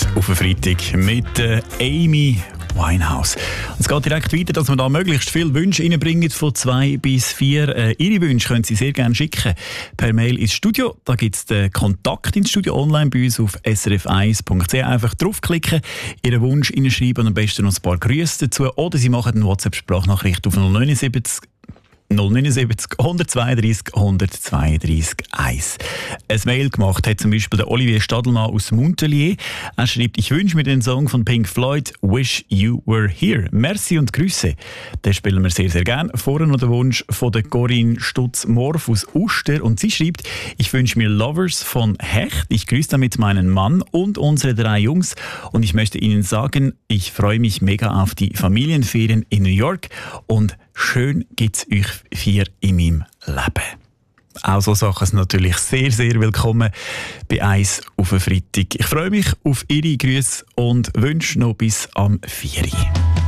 auf einen Freitag mit Amy Winehouse. Es geht direkt weiter, dass wir da möglichst viele Wünsche reinbringen, von 2 bis 4. Ihre Wünsche können Sie sehr gerne schicken per Mail ins Studio. Da gibt es den Kontakt ins Studio online bei uns auf srf1.ch. Einfach draufklicken, Ihren Wunsch reinschreiben und am besten noch ein paar Grüße dazu. Oder Sie machen eine WhatsApp-Sprachnachricht auf 079 132 132 1. Ein Mail gemacht hat zum Beispiel der Olivier Stadelmann aus Montpellier. Er schreibt: Ich wünsche mir den Song von Pink Floyd «Wish You Were Here». Merci und Grüße. Den spielen wir sehr, sehr gerne. Vorher noch der Wunsch von der Corinne Stutz-Morf aus Uster. Und sie schreibt: Ich wünsche mir «Lovers» von Hecht. Ich grüße damit meinen Mann und unsere 3 Jungs. Und ich möchte Ihnen sagen, ich freue mich mega auf die Familienferien in New York. Und schön gibt's euch 4 in meinem Leben. Auch so Sachen sind natürlich sehr, sehr willkommen bei «Eis auf einen Freitag». Ich freue mich auf Ihre Grüße und wünsche noch bis am 4.